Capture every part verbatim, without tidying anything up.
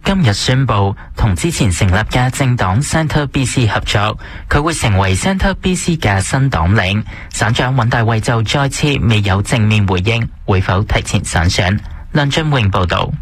今日宣布同之前成立嘅政黨 Centre B C 合作，佢會成為 Centre B C 嘅新黨領。省長尹大衛就再次未有正面回應會否提前散選。梁俊榮報導。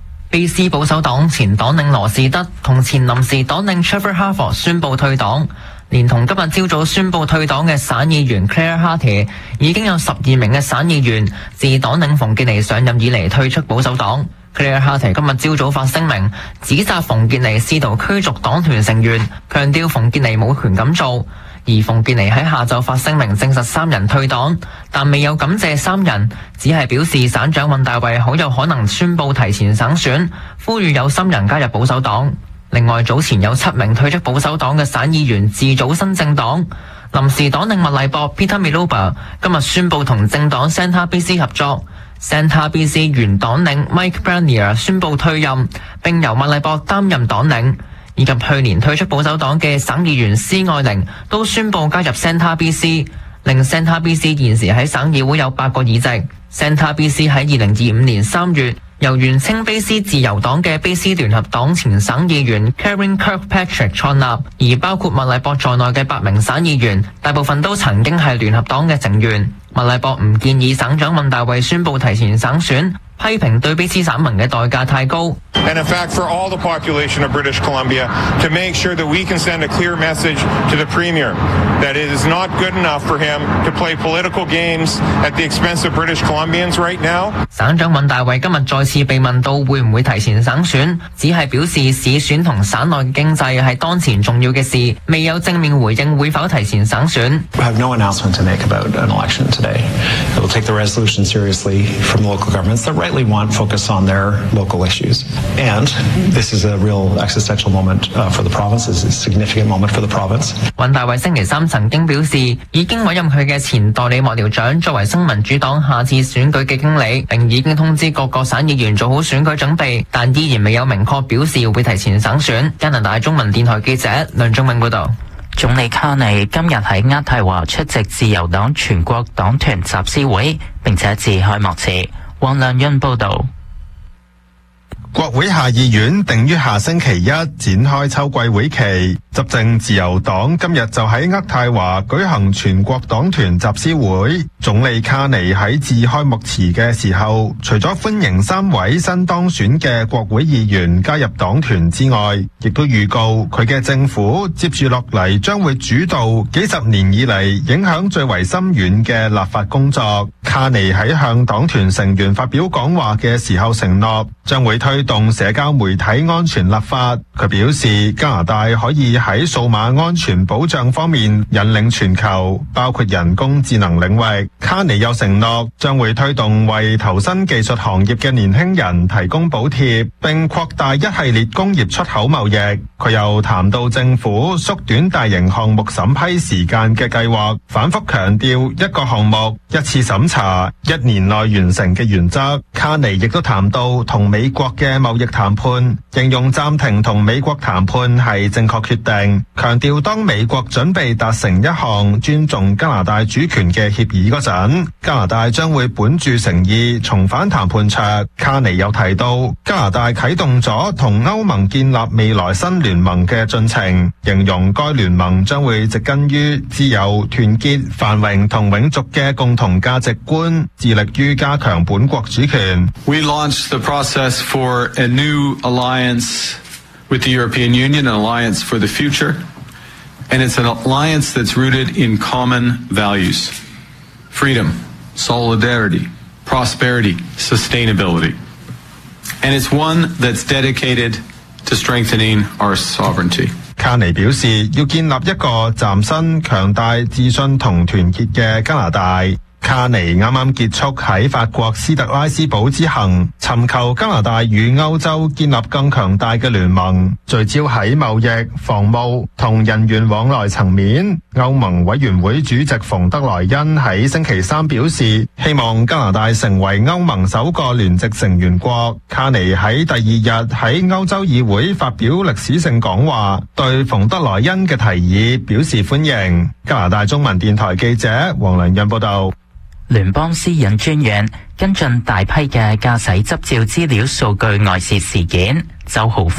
B C 保守黨前黨領羅士德同前臨時黨領 Trevor Harford 宣布退黨，連同今日朝早宣布退黨嘅省議員 Claire Harty， 已經有十二名嘅省議員自黨領馮傑尼上任以嚟退出保守黨。Claire Harty 今日朝早發聲明，指責馮傑尼試圖驅逐黨團成員，強調馮傑尼冇權咁做。而馮傑尼喺下晝發聲明證實三人退黨，但未有感謝三人，只係表示省長尹大衛好有可能宣布提前省選，呼籲有心人加入保守黨。另外，早前有七名退出保守黨嘅省議員自組新政黨。臨時黨領麥麗博 Peter Miloba 今日宣布同政黨 Centre B C 合作。Centre B C 原黨領 Mike Bernier 宣布退任，並由麥麗博擔任黨領。以及去年退出保守黨嘅省議員施愛玲都宣布加入 Centre B C， 令 Centre B C 現時喺省議會有八個議席。Centre B C 喺二零二五年三月由原稱卑斯自由黨嘅卑斯聯合黨前省議員 Karen Kirkpatrick 創立，而包括麥麗博在內嘅八名省議員，大部分都曾經係聯合黨嘅成員。麥麗博唔建議省長尹大衛宣布提前省選，批評對卑斯省民嘅代價太高。 And in fact, for all the population of British Columbia, to make sure that we can send a clear message to the Premier that it is not good enough for him to play political games at the expense of British Columbians right now. 省長尹大衛今日再次被問到會唔會提前省選，只係表示市選同省內嘅經濟係當前重要嘅事，未有正面回應會否提前省選。 We have no announcement to make about an election today. It will take the resolution seriously from the local governments that rightly want focus on their local issues. And this is a real existential moment uh, for the province. It's a significant moment for the province. 尹大衛星期三曾經表示，已經委任佢嘅前代理幕僚長作為新民主黨下次選舉嘅經理，並已經通知各個省議員做好選舉準備，但依然未有明確表示會提前省選。加拿大中文電台記者梁仲明報道。 總理卡尼今日喺渥太華出席自由黨全國黨團集思會，並且致開幕詞。黃亮欣報道。 國會下議院定於下星期一展開秋季會期，執政自由黨今日就喺渥太華舉行全國黨團集思會。總理卡尼喺致開幕詞嘅時候，除咗歡迎三位新當選嘅國會議員加入黨團之外，亦都預告佢嘅政府接住落嚟將會主導幾十年以嚟影響最為深遠嘅立法工作。卡尼喺向黨團成員發表講話嘅時候承諾，將會推動社交媒體安全立法。佢表示加拿大可以喺數碼安全保障方面引領全球，包括人工智能領域。卡尼又承諾將會推動為投身技術行業嘅年輕人提供補貼，並擴大一系列工業出口貿易。佢又談到政府縮短大型項目審批時間嘅計劃，反覆強調一個項目一次審查，一年內完成嘅原則。卡尼亦都談到同美國嘅貿易談判，形容暫停同美國談判係正確決定，強調當美國準備達成一項尊重加拿大主權嘅協議嗰陣，加拿大將會本住誠意重返談判桌。卡尼又提到加拿大啟動咗同歐盟建立未來新聯盟嘅進程，形容該聯盟將會植根於自由、團結、繁榮同永續嘅共同價值觀，致力於加強本國主權。 We launched the process for a new alliance with the European Union, an alliance for the future, and it's an alliance that's rooted in common values: freedom, solidarity, prosperity, sustainability. And it's one that's dedicated to strengthening our sovereignty. 卡尼表示，要建立一個嶄新、強大、自信同團結嘅加拿大。卡尼啱啱結束喺法國斯特拉斯堡之行，尋求加拿大與歐洲建立更強大嘅聯盟，聚焦喺貿易、防務同人員往來層面。歐盟委員會主席馮德萊恩喺星期三表示，希望加拿大成為歐盟首個聯席成員國。卡尼喺第二日喺歐洲議會發表歷史性講話，對馮德萊恩嘅提議表示歡迎。加拿大中文電台記者黃良潤報道。 聯邦私隱專員跟進大批嘅駕駛執照資料數據外泄事件，周浩